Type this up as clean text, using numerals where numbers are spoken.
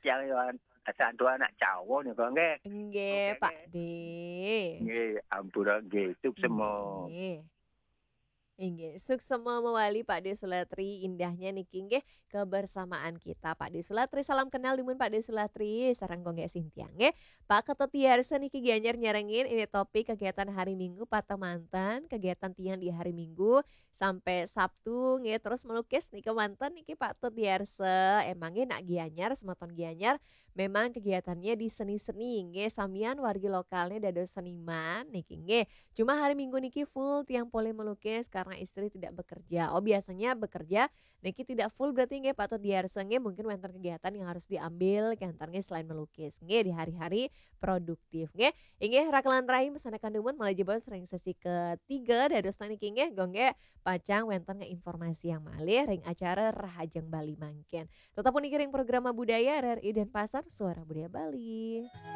tiyang yo satu anak cowok nih kok nggih. Nggih, Oke nggih. Pakde. Nggih, ampura nggih, suksema. Nggih. Inggih, suksema mewali Pakde Sulatri, indahnya niki nggih kebersamaan kita Pakde Sulatri. Salam kenal dimun Pakde Sulatri, sareng nggih Sintia nggih. Pak Ketetiarsa niki Gianyar nyarengin ini topik kegiatan hari Minggu patemantan, kegiatan tiang di hari Minggu sampai Sabtu nggih terus melukis niki mantan niki Pak Tetiarsa. Emangnya nak Gianyar semeton Gianyar memang kegiatannya di seni-seni nggih samian wargi lokalnya dados seniman niki nggih. Cuma hari Minggu niki full tiang poli melukis karena istri tidak bekerja. Oh biasanya bekerja, niki tidak full berarti nggih Pak Todiarsa nggih mungkin wonten kegiatan yang harus diambil kantor nggih selain melukis nggih di hari-hari produktif nggih. Inggih rakalan terakhir pesanekan dumun malah jebol sering sesi ketiga dados niki nggih gongge pacang wonten informasi yang malih ring acara Rahajeng Bali mangken. Tetap niki ring program budaya RRI dan Pasar Suara Budaya Bali.